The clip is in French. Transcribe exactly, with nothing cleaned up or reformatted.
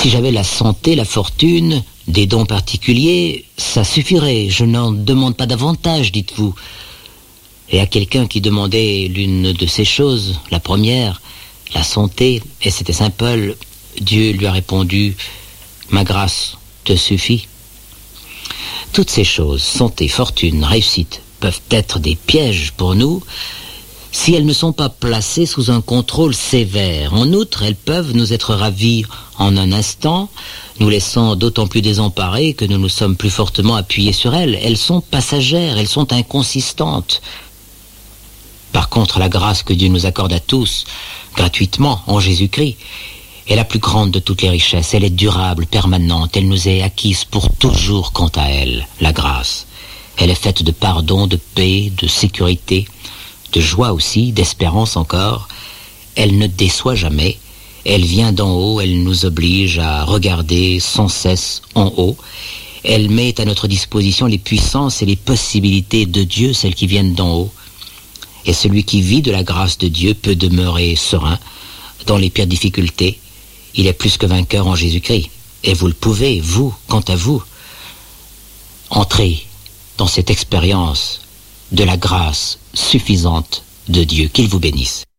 Si j'avais la santé, la fortune, des dons particuliers, ça suffirait. Je n'en demande pas davantage, dites-vous. Et à quelqu'un qui demandait l'une de ces choses, la première, la santé, et c'était saint Paul, Dieu lui a répondu « Ma grâce te suffit ». Toutes ces choses, santé, fortune, réussite, peuvent être des pièges pour nous si elles ne sont pas placées sous un contrôle sévère. En outre, elles peuvent nous être ravies en un instant, nous laissant d'autant plus désemparés que nous nous sommes plus fortement appuyés sur elles. Elles sont passagères, elles sont inconsistantes. Par contre, la grâce que Dieu nous accorde à tous, gratuitement, en Jésus-Christ, est la plus grande de toutes les richesses. Elle est durable, permanente, elle nous est acquise pour toujours quant à elle, la grâce. Elle est faite de pardon, de paix, de sécurité, de joie aussi, d'espérance encore. Elle ne déçoit jamais. Elle vient d'en haut, elle nous oblige à regarder sans cesse en haut. Elle met à notre disposition les puissances et les possibilités de Dieu, celles qui viennent d'en haut. Et celui qui vit de la grâce de Dieu peut demeurer serein dans les pires difficultés. Il est plus que vainqueur en Jésus-Christ. Et vous le pouvez, vous, quant à vous, entrer dans cette expérience de la grâce suffisante de Dieu. Qu'il vous bénisse.